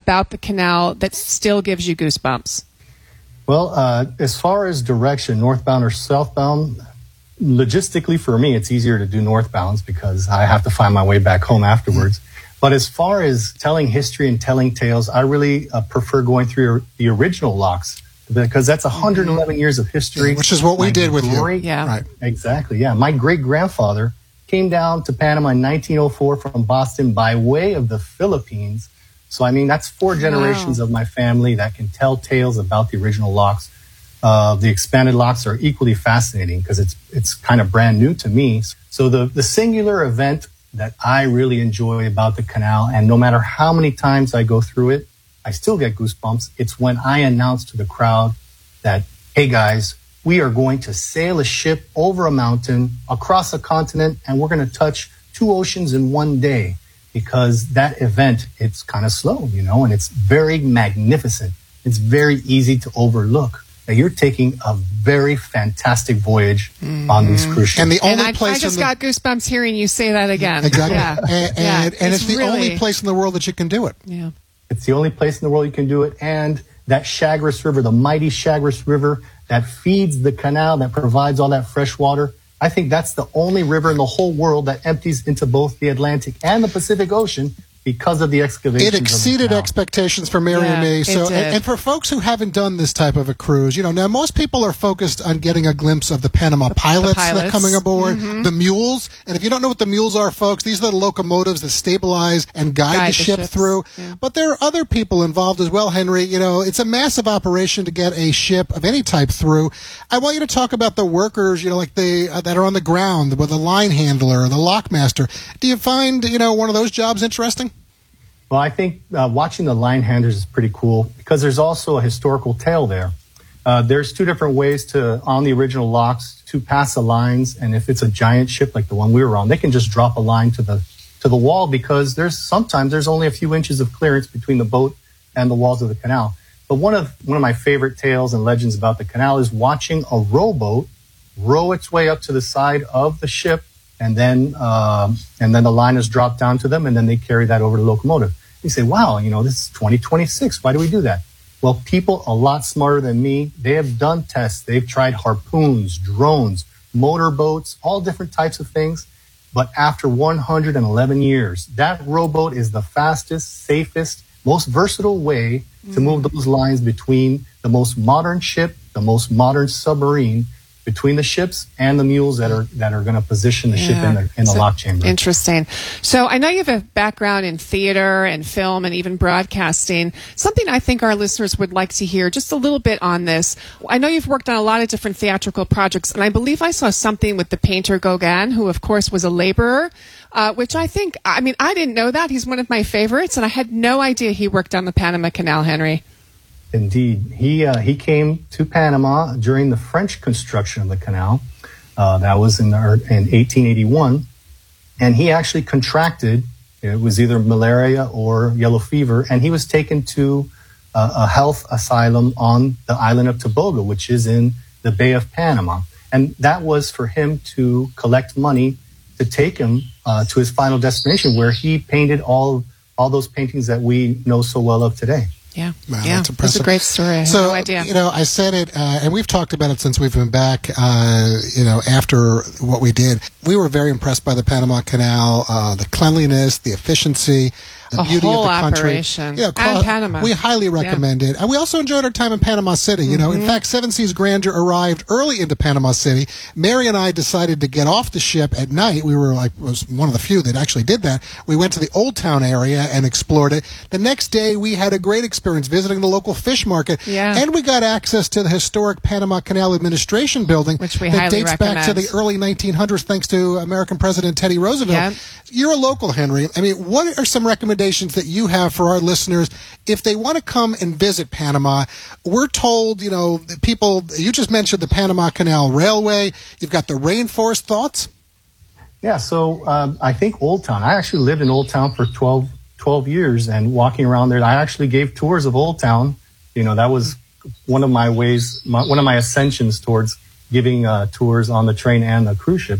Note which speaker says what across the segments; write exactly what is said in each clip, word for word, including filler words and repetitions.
Speaker 1: about the canal that still gives you goosebumps?
Speaker 2: Well, uh, as far as direction, northbound or southbound, logistically for me, it's easier to do northbounds because I have to find my way back home afterwards. But as far as telling history and telling tales, I really uh, prefer going through the original locks because that's one hundred eleven mm-hmm. years of history.
Speaker 3: Which is what we
Speaker 2: my
Speaker 3: did with
Speaker 2: great,
Speaker 3: you.
Speaker 1: Yeah.
Speaker 3: Right.
Speaker 2: Exactly, yeah. My great-grandfather came down to Panama in nineteen oh four from Boston by way of the Philippines. So, I mean, that's four generations wow. of my family that can tell tales about the original locks. Uh, the expanded locks are equally fascinating because it's it's kind of brand new to me. So the, the singular event that I really enjoy about the canal, and no matter how many times I go through it, I still get goosebumps. It's when I announce to the crowd that, hey guys, we are going to sail a ship over a mountain, across a continent, and we're going to touch two oceans in one day. Because that event, it's kind of slow, you know, and it's very magnificent. It's very easy to overlook. Now, you're taking a very fantastic voyage mm-hmm. on these cruise ships.
Speaker 1: And the only and I, place I just the, got goosebumps hearing you say that again.
Speaker 3: Exactly.
Speaker 1: Yeah.
Speaker 3: And, and,
Speaker 1: yeah.
Speaker 3: and it's, it's the
Speaker 1: really,
Speaker 3: only place in the world that you can do it.
Speaker 1: Yeah.
Speaker 2: It's the only place in the world you can do it. And that Chagres River, the mighty Chagres River that feeds the canal, that provides all that fresh water, I think that's the only river in the whole world that empties into both the Atlantic and the Pacific Ocean because of the excavations.
Speaker 3: It exceeded expectations for Mary
Speaker 1: yeah,
Speaker 3: and me. So,
Speaker 1: and,
Speaker 3: and for folks who haven't done this type of a cruise, you know, now most people are focused on getting a glimpse of the Panama the, pilots, the pilots that are coming aboard, mm-hmm. the mules. And if you don't know what the mules are, folks, these are the locomotives that stabilize and guide, guide the, the ship ships. through. Yeah. But there are other people involved as well, Henry. You know, it's a massive operation to get a ship of any type through. I want you to talk about the workers, you know, like the uh, that are on the ground, with the line handler or the lockmaster. Do you find, you know, one of those jobs interesting?
Speaker 2: Well, I think uh, watching the line handlers is pretty cool because there's also a historical tale there. Uh, there's two different ways to, on the original locks, to pass the lines. And if it's a giant ship like the one we were on, they can just drop a line to the to the wall because there's sometimes there's only a few inches of clearance between the boat and the walls of the canal. But one of one of my favorite tales and legends about the canal is watching a rowboat row its way up to the side of the ship, and then um, and then the line is dropped down to them, and then they carry that over to the locomotive. You say, wow, you know, this is twenty twenty-six. Why do we do that? Well, people a lot smarter than me, they have done tests. They've tried harpoons, drones, motorboats, all different types of things. But after one hundred eleven years, that rowboat is the fastest, safest, most versatile way mm-hmm. to move those lines between the most modern ship, the most modern submarine, between the ships and the mules that are that are going to position the yeah. ship in the in the so, lock chamber.
Speaker 1: Interesting. So I know you have a background in theater and film and even broadcasting. Something I think our listeners would like to hear just a little bit on this. I know you've worked on a lot of different theatrical projects, and I believe I saw something with the painter Gauguin, who of course was a laborer, uh, which I think, I mean, I didn't know that. He's one of my favorites, and I had no idea he worked on the Panama Canal, Henry.
Speaker 2: Indeed. He uh, he came to Panama during the French construction of the canal. Uh, that was in, the, in eighteen eighty-one. And he actually contracted, it was either malaria or yellow fever, and he was taken to uh, a health asylum on the island of Tobago, which is in the Bay of Panama. And that was for him to collect money to take him uh, to his final destination, where he painted all all those paintings that we know so well of today.
Speaker 1: Yeah,
Speaker 3: wow,
Speaker 1: yeah,
Speaker 3: that's impressive.
Speaker 1: It's a great story. I had
Speaker 3: so,
Speaker 1: no idea.
Speaker 3: You know, I said it, uh, and we've talked about it since we've been back, uh, you know, after what we did. We were very impressed by the Panama Canal, uh, the cleanliness, the efficiency, the
Speaker 1: a
Speaker 3: beauty
Speaker 1: whole
Speaker 3: of the country.
Speaker 1: Operation.
Speaker 3: You know,
Speaker 1: and Panama.
Speaker 3: We highly recommend yeah. it. And we also enjoyed our time in Panama City. You know, mm-hmm. in fact, Seven Seas Grandeur arrived early into Panama City. Mary and I decided to get off the ship at night. We were like, was one of the few that actually did that. We went to the Old Town area and explored it. The next day, we had a great experience visiting the local fish market.
Speaker 1: Yeah.
Speaker 3: And we got access to the historic Panama Canal Administration building,
Speaker 1: which we
Speaker 3: that
Speaker 1: highly
Speaker 3: dates
Speaker 1: recommend.
Speaker 3: back to the early nineteen hundreds, thanks to American President Teddy Roosevelt.
Speaker 1: Yeah.
Speaker 3: You're a local, Henry. I mean, what are some recommendations that you have for our listeners if they want to come and visit Panama? We're told, you know, people, you just mentioned the Panama Canal Railway. You've got the rainforest. Thoughts?
Speaker 2: Yeah, so um, I think Old Town. I actually lived in Old Town for twelve, twelve years, and walking around there, I actually gave tours of Old Town. You know, that was one of my ways, my, one of my ascensions towards giving uh, tours on the train and the cruise ships.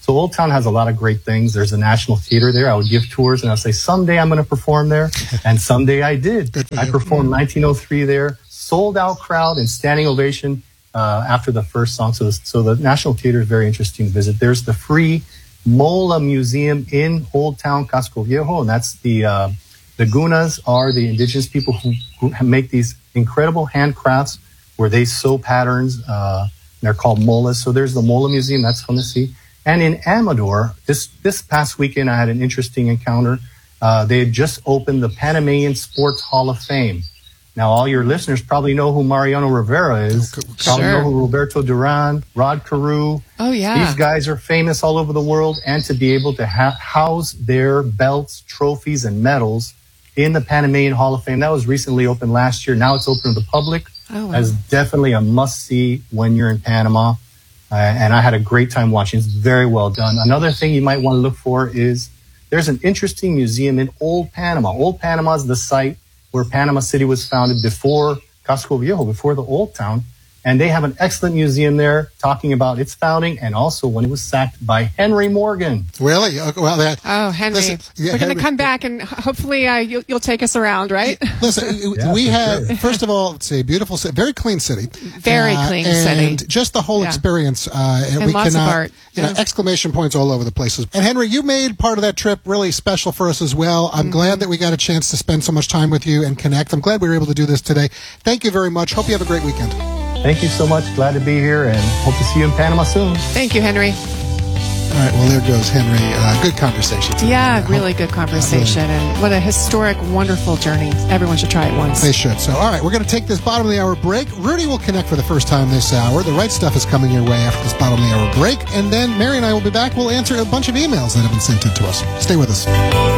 Speaker 2: So Old Town has a lot of great things. There's a National Theater there. I would give tours and I'll say, someday I'm going to perform there. And someday I did. I performed nineteen oh three there, sold out crowd and standing ovation uh, after the first song. So, so the National Theater is very interesting to visit. There's the free Mola Museum in Old Town, Casco Viejo. And that's the, uh, the Gunas are the indigenous people who, who make these incredible handcrafts where they sew patterns. Uh, they're called molas. So there's the Mola Museum. That's fun to see. And in Amador, this, this past weekend, I had an interesting encounter. Uh, they had just opened the Panamanian Sports Hall of Fame. Now, all your listeners probably know who Mariano Rivera is.
Speaker 1: Sure.
Speaker 2: Probably know who Roberto Duran, Rod Carew.
Speaker 1: Oh, yeah.
Speaker 2: These guys are famous all over the world. And to be able to ha- house their belts, trophies, and medals in the Panamanian Hall of Fame, that was recently opened last year. Now it's open to the public.
Speaker 1: Oh, wow.
Speaker 2: That's definitely a must-see when you're in Panama. Uh, and I had a great time watching. It's very well done. Another thing you might want to look for is there's an interesting museum in Old Panama. Old Panama is the site where Panama City was founded before Casco Viejo, before the Old Town. And they have an excellent museum there talking about its founding and also when it was sacked by Henry Morgan.
Speaker 3: Really? Well, that.
Speaker 1: Oh, Henry.
Speaker 3: Listen, yeah,
Speaker 1: We're going
Speaker 3: Henry,
Speaker 1: to come back and hopefully uh, you'll, you'll take us around, right?
Speaker 3: Listen,
Speaker 2: Yeah,
Speaker 3: we
Speaker 2: for
Speaker 3: have,
Speaker 2: sure.
Speaker 3: first of all, it's a beautiful, ci- very clean city.
Speaker 1: Very clean city.
Speaker 3: And just the whole
Speaker 1: Yeah.
Speaker 3: experience. Uh, and,
Speaker 1: And
Speaker 3: we
Speaker 1: lots of
Speaker 3: cannot,
Speaker 1: art.
Speaker 3: You know,
Speaker 1: Yeah.
Speaker 3: exclamation points all over the places. And Henry, you made part of that trip really special for us as well. I'm
Speaker 1: Mm-hmm.
Speaker 3: glad that we got a chance to spend so much time with you and connect. I'm glad we were able to do this today. Thank you very much. Hope you have a great weekend.
Speaker 2: Thank you so much. Glad to be here and hope to see you in Panama soon.
Speaker 1: Thank you, Henry.
Speaker 3: All right, well, there goes Henry. Uh, good conversation today.
Speaker 1: Yeah,
Speaker 3: I
Speaker 1: really
Speaker 3: hope-
Speaker 1: good conversation. And what a historic, wonderful journey. Everyone should try it once.
Speaker 3: They should. So, all right, we're going to take this bottom of the hour break. Rudy will connect for the first time this hour. The right stuff is coming your way after this bottom of the hour break. And then Mary and I will be back. We'll answer a bunch of emails that have been sent in to us. Stay with us.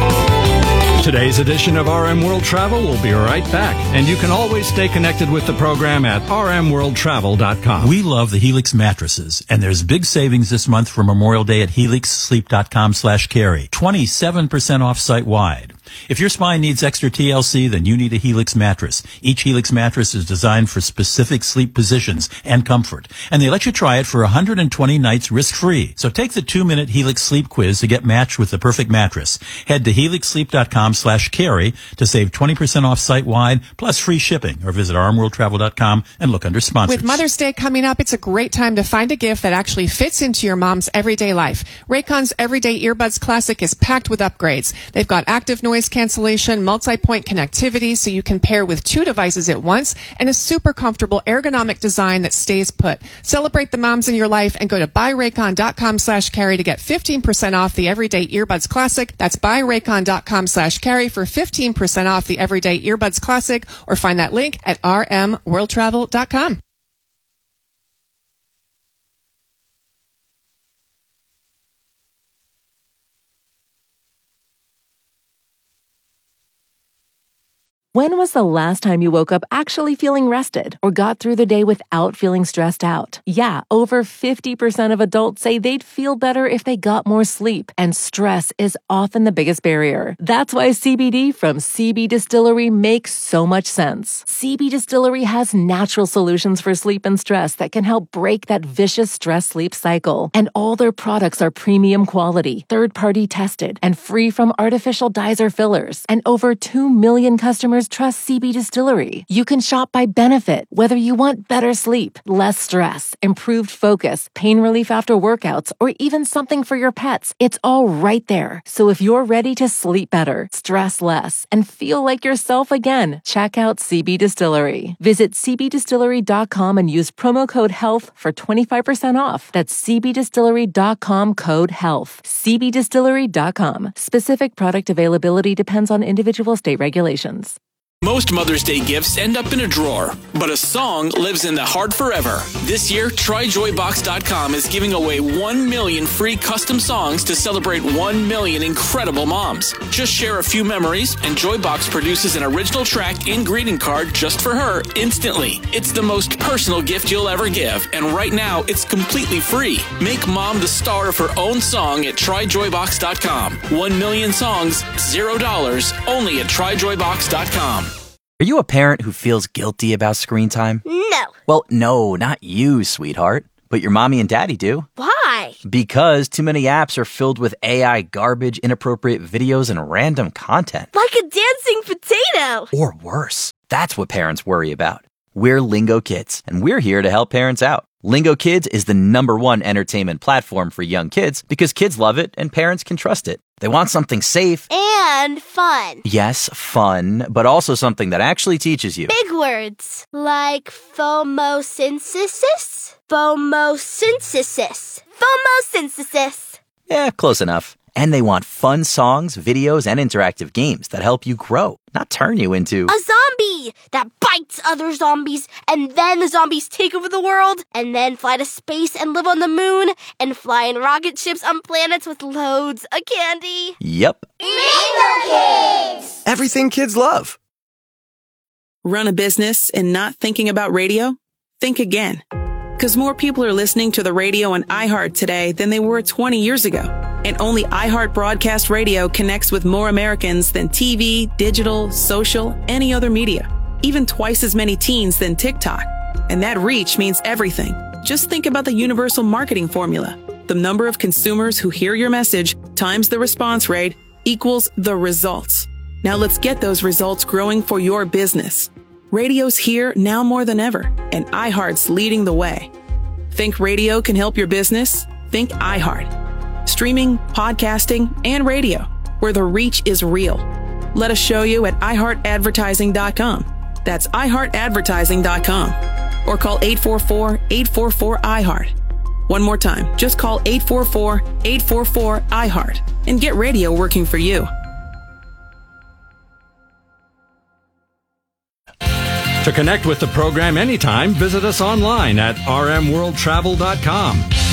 Speaker 4: Today's edition of R M World Travel will be right back, and you can always stay connected with the program at r m world travel dot com.
Speaker 5: We love the Helix mattresses, and there's big savings this month for Memorial Day at helix sleep dot com slash carry. twenty-seven percent off site-wide. If your spine needs extra T L C, then you need a Helix mattress. Each Helix mattress is designed for specific sleep positions and comfort, and they let you try it for one hundred twenty nights risk-free. So take the two-minute Helix sleep quiz to get matched with the perfect mattress. Head to helix sleep dot com slash carry to save twenty percent off site-wide, plus free shipping, or visit r m world travel dot com and look under sponsors.
Speaker 1: With Mother's Day coming up, it's a great time to find a gift that actually fits into your mom's everyday life. Raycon's Everyday Earbuds Classic is packed with upgrades. They've got active noise cancellation, multi-point connectivity so you can pair with two devices at once, and a super comfortable ergonomic design that stays put. Celebrate the moms in your life and go to buy raycon dot com slash carry to get fifteen percent off the Everyday Earbuds Classic. That's buy raycon dot com slash carry for fifteen percent off the Everyday Earbuds Classic, or find that link at r m world travel dot com.
Speaker 6: When was the last time you woke up actually feeling rested or got through the day without feeling stressed out? Yeah, over fifty percent of adults say they'd feel better if they got more sleep, and stress is often the biggest barrier. That's why C B D from C B Distillery makes so much sense. C B Distillery has natural solutions for sleep and stress that can help break that vicious stress-sleep cycle. And all their products are premium quality, third-party tested, and free from artificial dyes or fillers. And over two million customers trust C B Distillery. You can shop by benefit, whether you want better sleep, less stress, improved focus, pain relief after workouts, or even something for your pets. It's all right there. So if you're ready to sleep better, stress less, and feel like yourself again, check out C B Distillery. Visit c b distillery dot com and use promo code HEALTH for twenty-five percent off. That's c b distillery dot com code HEALTH. c b distillery dot com. Specific product availability depends on individual state regulations.
Speaker 7: Most Mother's Day gifts end up in a drawer, but a song lives in the heart forever. This year, try joy box dot com is giving away one million free custom songs to celebrate one million incredible moms. Just share a few memories, and Joybox produces an original track and greeting card just for her instantly. It's the most personal gift you'll ever give, and right now, it's completely free. Make mom the star of her own song at try joy box dot com. One million songs, zero dollars, only at try joy box dot com.
Speaker 8: Are you a parent who feels guilty about screen time?
Speaker 9: No.
Speaker 8: Well, no, not you, sweetheart. But your mommy and daddy do.
Speaker 9: Why?
Speaker 8: Because too many apps are filled with A I garbage, inappropriate videos, and random content.
Speaker 9: Like a dancing potato!
Speaker 8: Or worse. That's what parents worry about. We're Lingo Kids, and we're here to help parents out. Lingo Kids is the number one entertainment platform for young kids because kids love it and parents can trust it. They want something safe.
Speaker 9: And fun.
Speaker 8: Yes, fun, but also something that actually teaches you.
Speaker 9: Big words. Like phomosynthesis? Phomosynthesis. Phomosynthesis.
Speaker 8: Yeah, close enough. And they want fun songs, videos, and interactive games that help you grow, not turn you into
Speaker 9: a zombie that bites other zombies, and then the zombies take over the world, and then fly to space and live on the moon, and fly in rocket ships on planets with loads of candy.
Speaker 8: Yep.
Speaker 9: Lingo Kids!
Speaker 10: Everything kids love.
Speaker 11: Run a business and not thinking about radio? Think again. Because more people are listening to the radio on iHeart today than they were twenty years ago. And only iHeart Broadcast Radio connects with more Americans than T V, digital, social, any other media. Even twice as many teens than TikTok. And that reach means everything. Just think about the universal marketing formula. The number of consumers who hear your message times the response rate equals the results. Now let's get those results growing for your business. Radio's here now more than ever, and iHeart's leading the way. Think radio can help your business? Think iHeart. Streaming, podcasting, and radio, where the reach is real. Let us show you at i heart advertising dot com. That's i heart advertising dot com. Or call eight four four, eight four four, I heart. One more time, just call eight four four, eight four four, I heart and get radio working for you.
Speaker 4: To connect with the program anytime, visit us online at r m world travel dot com.